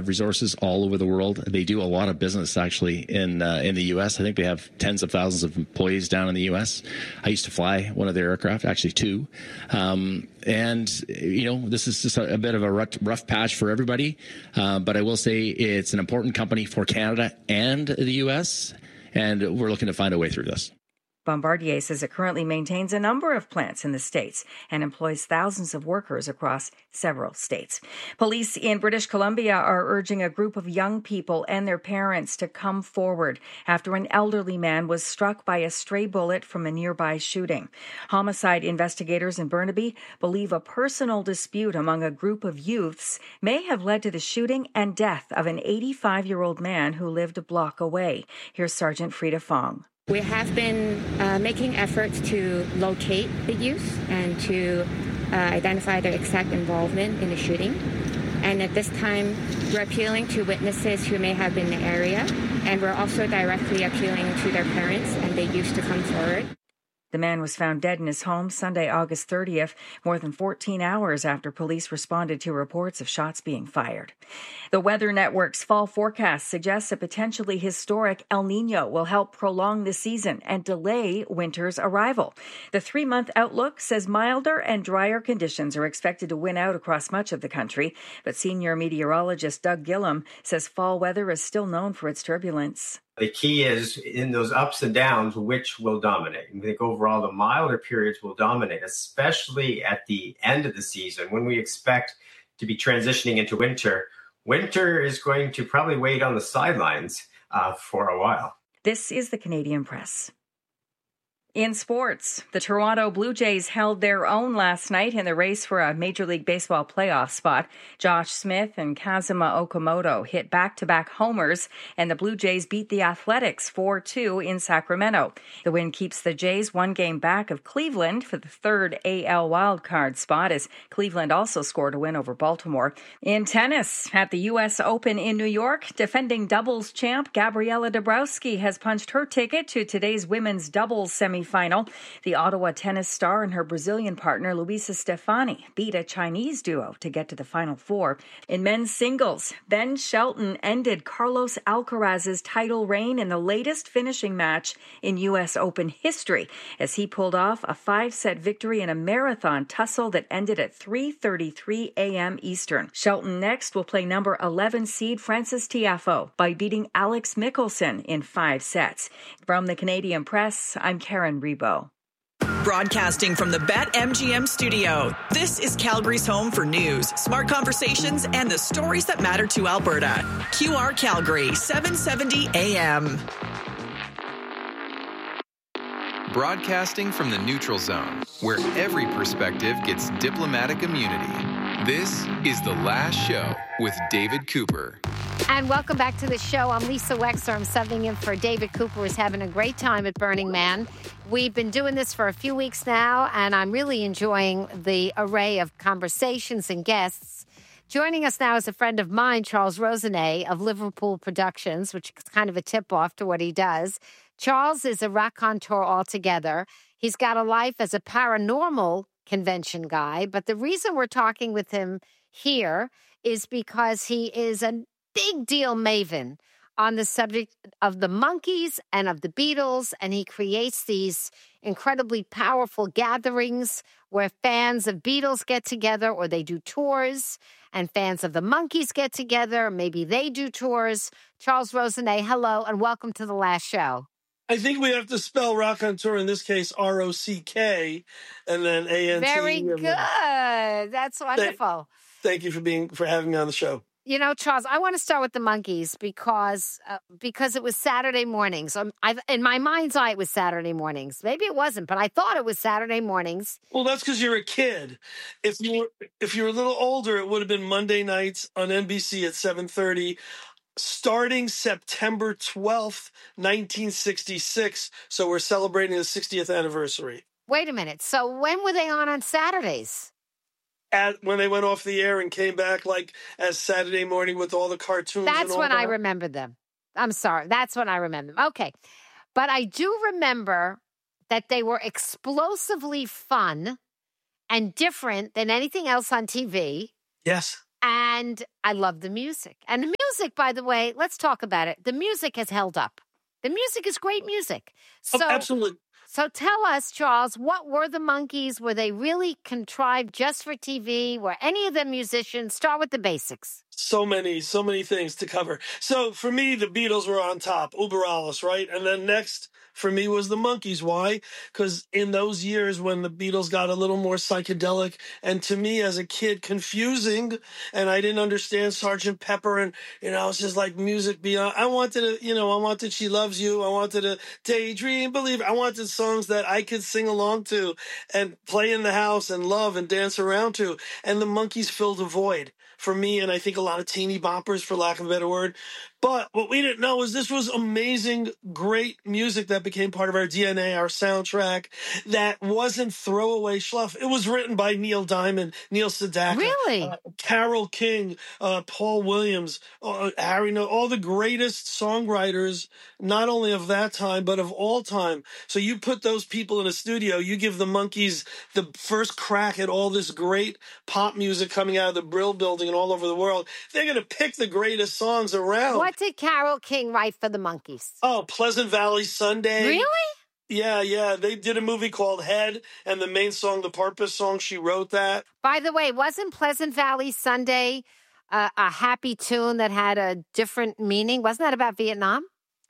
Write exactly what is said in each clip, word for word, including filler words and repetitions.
have resources all over the world. They do a lot of business actually in uh, in the U S. I think they have tens of thousands of employees down in the U S. I used to fly one of their aircraft, actually two. Um, and, you know, this is just a, a bit of a rough, rough patch for everybody. Uh, but I will say it's an important company for Canada and the U S, and we're looking to find a way through this. Bombardier says it currently maintains a number of plants in the States and employs thousands of workers across several states. Police in British Columbia are urging a group of young people and their parents to come forward after an elderly man was struck by a stray bullet from a nearby shooting. Homicide investigators in Burnaby believe a personal dispute among a group of youths may have led to the shooting and death of an eighty-five-year-old man who lived a block away. Here's Sergeant Frida Fong. We have been uh, making efforts to locate the youth and to uh, identify their exact involvement in the shooting. And at this time, we're appealing to witnesses who may have been in the area, and we're also directly appealing to their parents and the youth to come forward. The man was found dead in his home Sunday, August thirtieth, more than fourteen hours after police responded to reports of shots being fired. The Weather Network's fall forecast suggests a potentially historic El Niño will help prolong the season and delay winter's arrival. The three-month outlook says milder and drier conditions are expected to win out across much of the country, but senior meteorologist Doug Gillum says fall weather is still known for its turbulence. The key is in those ups and downs, which will dominate. I think overall the milder periods will dominate, especially at the end of the season when we expect to be transitioning into winter. Winter is going to probably wait on the sidelines uh, for a while. This is the Canadian Press. In sports, the Toronto Blue Jays held their own last night in the race for a Major League Baseball playoff spot. Josh Smith and Kazuma Okamoto hit back-to-back homers, and the Blue Jays beat the Athletics four two in Sacramento. The win keeps the Jays one game back of Cleveland for the third A L wildcard spot, as Cleveland also scored a win over Baltimore. In tennis, at the U S Open in New York, defending doubles champ Gabriela Dabrowski has punched her ticket to today's women's doubles semifinal. Final. The Ottawa tennis star and her Brazilian partner, Luisa Stefani, beat a Chinese duo to get to the Final Four. In men's singles, Ben Shelton ended Carlos Alcaraz's title reign in the latest finishing match in U S Open history, as he pulled off a five-set victory in a marathon tussle that ended at three thirty-three a.m. Eastern. Shelton next will play number eleven seed Frances Tiafoe by beating Alex Mickelson in five sets. From the Canadian Press, I'm Karen Rebo. Broadcasting from the BetMGM studio, this is Calgary's home for news, smart conversations, and the stories that matter to Alberta. Q R Calgary, seven seventy A M. Broadcasting from the neutral zone, where every perspective gets diplomatic immunity. This is The Last Show with David Cooper. And welcome back to the show. I'm Lisa Wexler. I'm subbing in for David Cooper, who's having a great time at Burning Man. We've been doing this for a few weeks now, and I'm really enjoying the array of conversations and guests. Joining us now is a friend of mine, Charles Rosenay of Liverpool Productions, which is kind of a tip-off to what he does. Charles is a raconteur altogether. He's got a life as a paranormal convention guy, but the reason we're talking with him here is because he is a big deal maven on the subject of the Monkees and of the Beatles, and he creates these incredibly powerful gatherings where fans of Beatles get together or they do tours, and fans of the Monkees get together, maybe they do tours. Charles Rosenay, hello, and welcome to The Last Show. I think we have to spell raconteur in this case R O C K and then A N T. Very good. That's wonderful. Thank you for being for having me on the show. You know, Charles, I want to start with the Monkees because uh, because it was Saturday mornings. Um, I've, in my mind's eye, it was Saturday mornings. Maybe it wasn't, but I thought it was Saturday mornings. Well, that's because you're a kid. If you were if you were a little older, it would have been Monday nights on N B C at seven thirty. Starting September twelfth, nineteen sixty-six. So we're celebrating the sixtieth anniversary. Wait a minute. So when were they on on Saturdays? At when they went off the air and came back like as Saturday morning with all the cartoons. That's and all when that. I remember them. I'm sorry. That's when I remember them. Okay. But I do remember that they were explosively fun and different than anything else on T V. Yes. And I love the music. And the music, by the way, let's talk about it. The music has held up. The music is great music. So, oh, absolutely. So tell us, Charles, what were the Monkees? Were they really contrived just for T V? Were any of them musicians? Start with the basics. So many, so many things to cover. So for me, the Beatles were on top, Uber Alles, right? And then next for me was the Monkees. Why? Because in those years when the Beatles got a little more psychedelic, and to me as a kid, confusing, and I didn't understand Sergeant Pepper, and, you know, it's just like music beyond. I wanted to, you know, I wanted She Loves You. I wanted to Daydream, Believe. I wanted songs that I could sing along to and play in the house and love and dance around to. And the Monkees filled a void for me, and I think a lot of teeny boppers, for lack of a better word. But what we didn't know is this was amazing, great music that became part of our D N A, our soundtrack, that wasn't throwaway schluff. It was written by Neil Diamond, Neil Sedaka, Really? uh, Carole King, uh, Paul Williams, uh, Harry, no, all the greatest songwriters, not only of that time, but of all time. So you put those people in a studio, you give the Monkees the first crack at all this great pop music coming out of the Brill Building and all over the world. They're going to pick the greatest songs around. What did Carole King write for the Monkees? Oh, Pleasant Valley Sunday. Really? Yeah, yeah. They did a movie called Head, and the main song, the Purpose song, she wrote that. By the way, wasn't Pleasant Valley Sunday uh, a happy tune that had a different meaning? Wasn't that about Vietnam?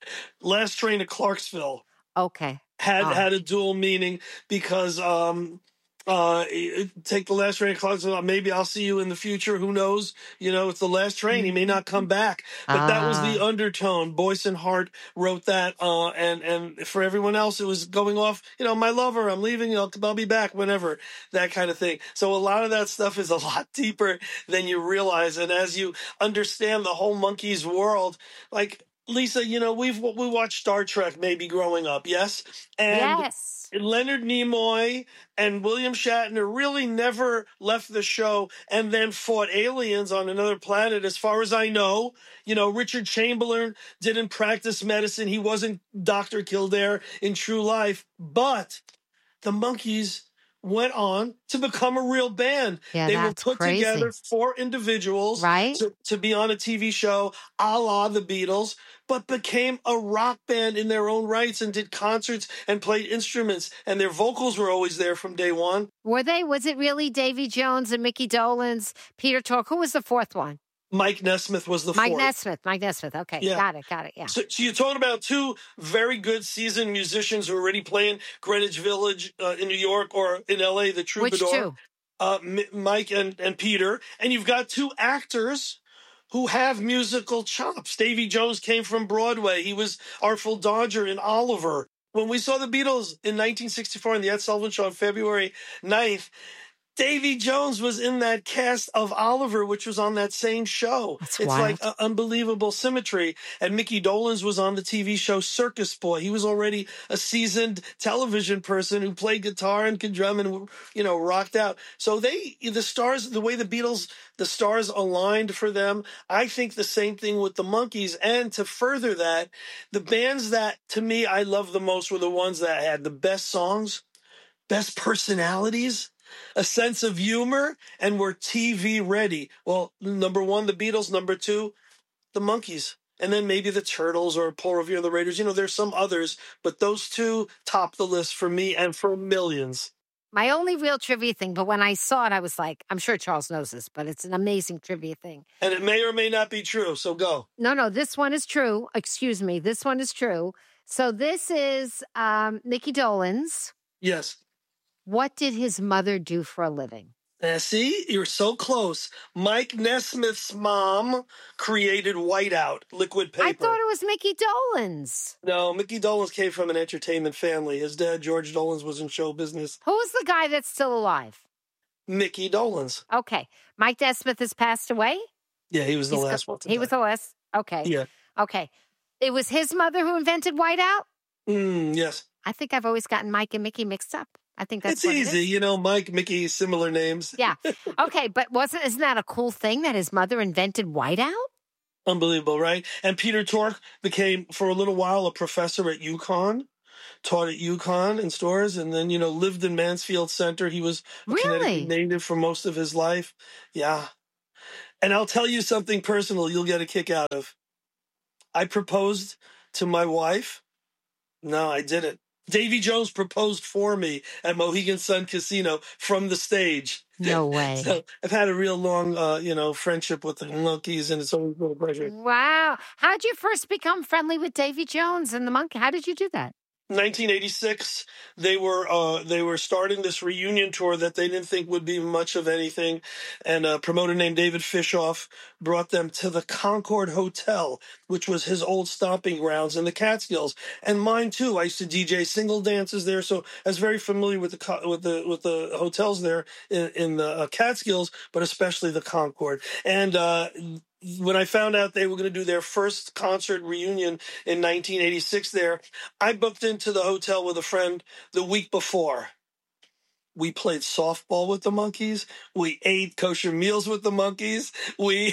Last Train to Clarksville. Okay. Had Oh. had a dual meaning because um uh take the last train to Clarksville. Maybe I'll see you in the future. Who knows? You know, it's the last train. He may not come back. But that was the Ah. undertone. Boyce and Hart wrote that, uh, and and for everyone else, it was going off. You know, my lover, I'm leaving. I'll, I'll be back whenever. That kind of thing. So a lot of that stuff is a lot deeper than you realize. And as you understand the whole Monkees world, like. Lisa, you know, we've we watched Star Trek maybe growing up, yes? And Yes. Leonard Nimoy and William Shatner really never left the show and then fought aliens on another planet, as far as I know. You know, Richard Chamberlain didn't practice medicine. He wasn't Doctor Kildare in true life. But the Monkees went on to become a real band. Yeah, they were that's put crazy. together four individuals Right. to, to be on a T V show a la the Beatles, but became a rock band in their own rights and did concerts and played instruments, and their vocals were always there from day one. Were they? Was it really Davy Jones and Mickey Dolenz, Peter Tork? Who was the fourth one? Mike Nesmith was the Mike fourth. Nesmith. Mike Nesmith. Okay, Yeah. got it, got it. Yeah. So, so you're talking about two very good seasoned musicians who are already playing Greenwich Village uh, in New York or in L A, the Which Troubadour. two? Uh, M- Mike and, and Peter. And you've got two actors who have musical chops. Davy Jones came from Broadway. He was Artful Dodger in Oliver. When we saw the Beatles in nineteen sixty-four on the Ed Sullivan Show on February ninth, Davy Jones was in that cast of Oliver, which was on that same show. That's it's wild. like uh, unbelievable symmetry. And Mickey Dolenz was on the T V show Circus Boy. He was already a seasoned television person who played guitar and could drum and, you know, rocked out. So they, the stars, the way the Beatles, the stars aligned for them. I think the same thing with the Monkees. And to further that, the bands that to me I love the most were the ones that had the best songs, best personalities, a sense of humor, and were T V ready. Well, number one, the Beatles. Number two, the Monkees. And then maybe the Turtles or Paul Revere and the Raiders. You know, there's some others, but those two top the list for me and for millions. My only real trivia thing, but when I saw it, I was like, I'm sure Charles knows this, but it's an amazing trivia thing. And it may or may not be true, so go. No, no, this one is true. Excuse me. This one is true. So this is um, Mickey Dolenz. Yes. What did his mother do for a living? Uh, see, you're so close. Mike Nesmith's mom created Whiteout, liquid paper. I thought it was Mickey Dolenz. No, Mickey Dolenz came from an entertainment family. His dad, George Dolenz, was in show business. Who's the guy that's still alive? Mickey Dolenz. Okay. Mike Nesmith has passed away? Yeah, he was the He's last go- one to He die. was the last. Okay. Yeah. Okay. It was his mother who invented Whiteout? Mm, yes. I think I've always gotten Mike and Mickey mixed up. I think that's It's what it easy. is. You know, Mike, Mickey, similar names. Yeah. Okay, but wasn't isn't that a cool thing that his mother invented Whiteout? Unbelievable, right? And Peter Tork became, for a little while, a professor at UConn, taught at UConn in stores, and then, you know, lived in Mansfield Center. He was a Really? Connecticut native for most of his life. Yeah. And I'll tell you something personal you'll get a kick out of. I proposed to my wife. No, I didn't. Davy Jones proposed for me at Mohegan Sun Casino from the stage. No way. So I've had a real long, uh, you know, friendship with the Monkees, and it's always been a pleasure. Wow. How did you first become friendly with Davy Jones and the Monkey? How did you do that? nineteen eighty-six, they were uh, they were starting this reunion tour that they didn't think would be much of anything, and a promoter named David Fishoff brought them to the Concord Hotel, which was his old stomping grounds in the Catskills, and mine too. I used to D J single dances there, so I was very familiar with the with the with the hotels there in, in the uh, Catskills, but especially the Concord. And uh, when I found out they were going to do their first concert reunion in nineteen eighty-six there, I booked into the hotel with a friend the week before. We played softball with the Monkees. We ate kosher meals with the Monkees. We,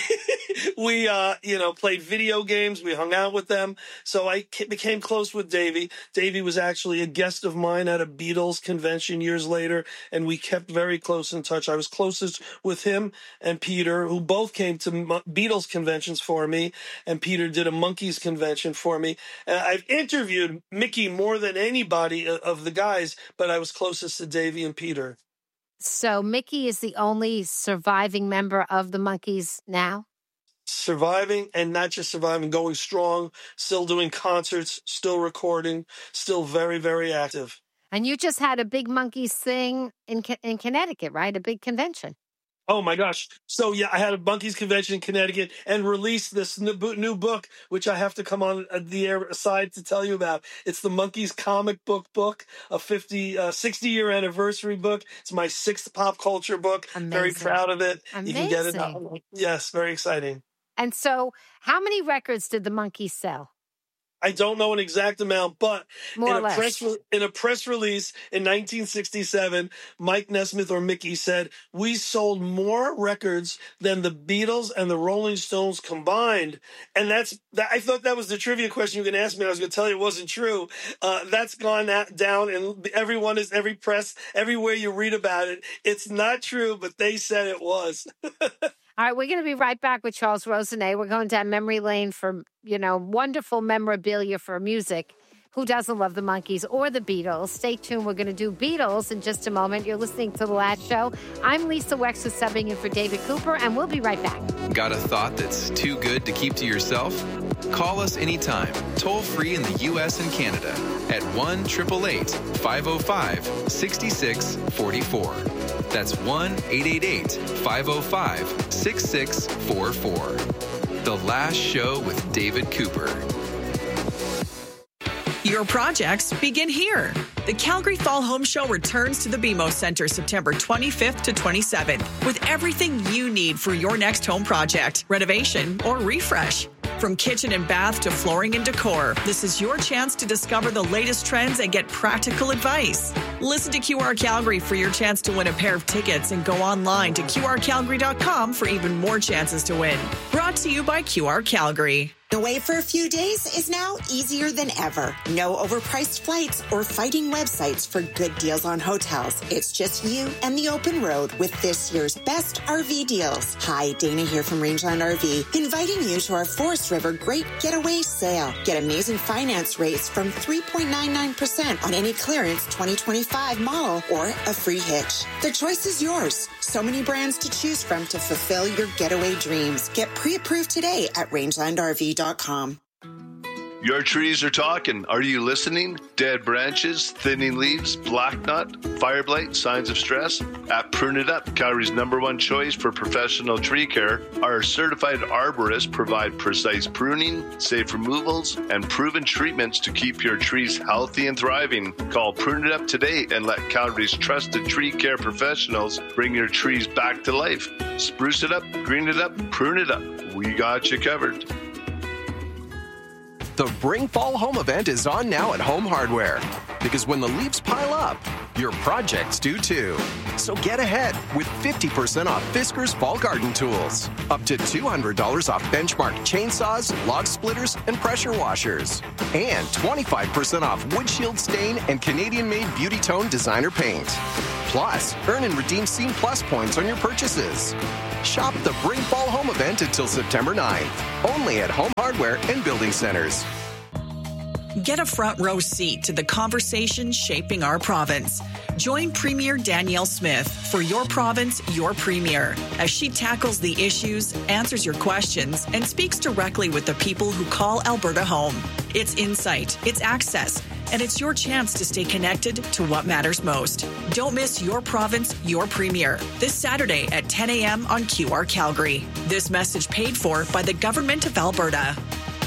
we, uh, you know, played video games. We hung out with them. So I became close with Davy. Davy was actually a guest of mine at a Beatles convention years later, and we kept very close in touch. I was closest with him and Peter, who both came to Beatles conventions for me, and Peter did a Monkees convention for me. And I've interviewed Mickey more than anybody of the guys, but I was closest to Davy and Peter. So Mickey is the only surviving member of the Monkees now? Surviving, and not just surviving, going strong, still doing concerts, still recording, still very, very active. And you just had a big Monkees thing in in Connecticut, right? A big convention. Oh, my gosh. So, yeah, I had a Monkees convention in Connecticut and released this new book, which I have to come on the air aside to tell you about. It's the Monkees comic book book, a fifty, uh, sixty-year anniversary book. It's my sixth pop culture book. Amazing. Very proud of it. Amazing. You can get it now. Yes, very exciting. And so how many records did the Monkees sell? I don't know an exact amount, but More in or a, less. press re- in a press release in nineteen sixty-seven, Mike Nesmith or Mickey said, we sold more records than the Beatles and the Rolling Stones combined. And that's, that, I thought that was the trivia question you were going to ask me. I was going to tell you it wasn't true. Uh, that's gone at, down, and everyone is, every press, everywhere you read about it, it's not true, but they said it was. All right, we're going to be right back with Charles Rosenet. We're going down memory lane for, you know, wonderful memorabilia for music. Who doesn't love the Monkees or the Beatles? Stay tuned. We're going to do Beatles in just a moment. You're listening to The Last Show. I'm Lisa Wexler, subbing in for David Cooper, and we'll be right back. Got a thought that's too good to keep to yourself? Call us anytime, toll free in the U S and Canada at one eight eight eight, five oh five, six six four four. That's one eight eight eight, five oh five, six six four four. The Last Show with David Cooper. Your projects begin here. The Calgary Fall Home Show returns to the B M O Center September twenty-fifth to twenty-seventh with everything you need for your next home project, renovation, or refresh. From kitchen and bath to flooring and decor, this is your chance to discover the latest trends and get practical advice. Listen to Q R Calgary for your chance to win a pair of tickets, and go online to Q R calgary dot com for even more chances to win. Brought to you by Q R Calgary. Away for a few days is now easier than ever. No overpriced flights or fighting websites for good deals on hotels. It's just you and the open road with this year's best R V deals. Hi, Dana here from Rangeland R V, inviting you to our Forest River Great Getaway Sale. Get amazing finance rates from three point nine nine percent on any clearance twenty twenty-five model or a free hitch. The choice is yours. So many brands to choose from to fulfill your getaway dreams. Get pre-approved today at rangeland R V dot com. Your trees are talking. Are you listening? Dead branches, thinning leaves, black knot, fire blight, signs of stress? At Prune It Up, Calgary's number one choice for professional tree care, our certified arborists provide precise pruning, safe removals, and proven treatments to keep your trees healthy and thriving. Call Prune It Up today and let Calgary's trusted tree care professionals bring your trees back to life. Spruce it up, green it up, prune it up. We got you covered. The Bring Fall Home event is on now at Home Hardware. Because when the leaves pile up, Your projects do too. So get ahead with fifty percent off Fisker's Fall Garden Tools. Up to two hundred dollars off Benchmark chainsaws, log splitters, and pressure washers. And twenty-five percent off Wood Shield Stain and Canadian-made Beauty Tone designer paint. Plus, earn and redeem Scene Plus points on your purchases. Shop the Bring Fall Home event until September ninth. Only at Home Hardware and Building Centers. Get a front row seat to the conversation shaping our province. Join Premier Danielle Smith for Your Province, Your Premier, as she tackles the issues, answers your questions, and speaks directly with the people who call Alberta home. It's insight, it's access, and it's your chance to stay connected to what matters most. Don't miss Your Province, Your Premier, this Saturday at ten a.m. on Q R Calgary. This message paid for by the Government of Alberta.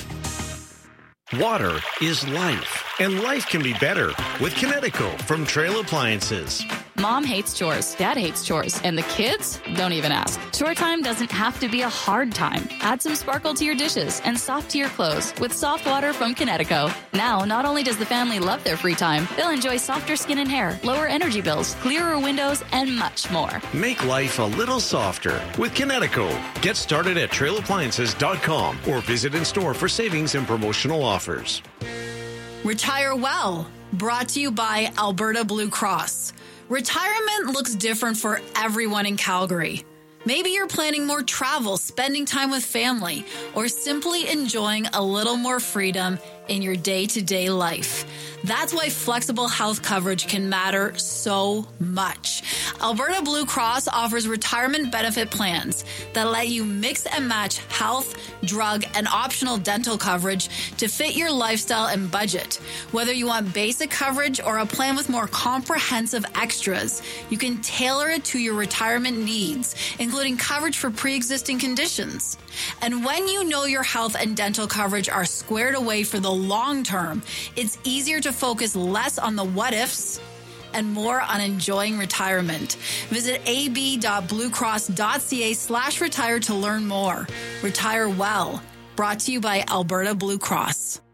Water is life, and life can be better with Kinetico from Trail Appliances. Mom hates chores, Dad hates chores, and the kids don't even ask. Chore time doesn't have to be a hard time. Add some sparkle to your dishes and soft to your clothes with soft water from Kinetico. Now, not only does the family love their free time, they'll enjoy softer skin and hair, lower energy bills, clearer windows, and much more. Make life a little softer with Kinetico. Get started at trail appliances dot com or visit in store for savings and promotional offers. Retire well. Brought to you by Alberta Blue Cross. Retirement looks different for everyone in Calgary. Maybe you're planning more travel, spending time with family, or simply enjoying a little more freedom in your day-to-day life. That's why flexible health coverage can matter so much. Alberta Blue Cross offers retirement benefit plans that let you mix and match health, drug, and optional dental coverage to fit your lifestyle and budget. Whether you want basic coverage or a plan with more comprehensive extras, you can tailor it to your retirement needs, including coverage for pre-existing conditions. And when you know your health and dental coverage are squared away for the long term, it's easier to focus less on the what-ifs and more on enjoying retirement. Visit ab.bluecross.ca slash retire to learn more. Retire well. Brought to you by Alberta Blue Cross.